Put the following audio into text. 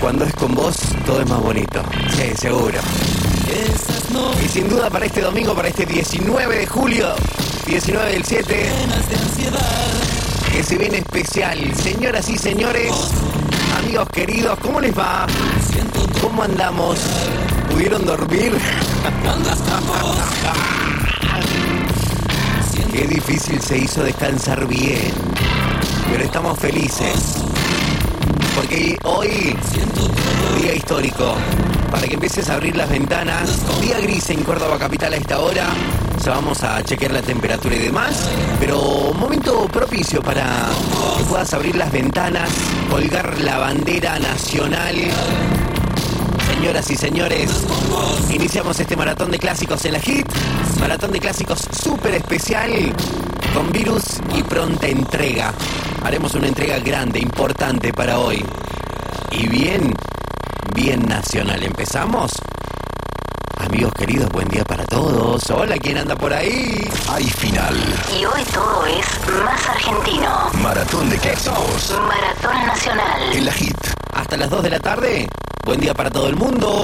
cuando es con vos, todo es más bonito. Sí, seguro. Y sin duda para este domingo, para este 19 de julio, 19 del 7, que se viene especial. Señoras y señores, amigos queridos, ¿cómo les va? ¿Cómo andamos? ¿Pudieron dormir? Qué difícil se hizo descansar bien, pero estamos felices. Porque hoy, día histórico, para que empieces a abrir las ventanas, día gris en Córdoba capital a esta hora, ya vamos a chequear la temperatura y demás, pero momento propicio para que puedas abrir las ventanas, colgar la bandera nacional. Señoras y señores, iniciamos este maratón de clásicos en la HIT, maratón de clásicos súper especial, con virus y pronta entrega. Haremos una entrega grande, importante para hoy. Y bien nacional. ¿Empezamos? Amigos queridos, buen día para todos. Hola, ¿quién anda por ahí? Hay final. Y hoy todo es más argentino. Maratón de clásicos. Maratón nacional. En la HIT. Hasta las 2 de la tarde. Buen día para todo el mundo.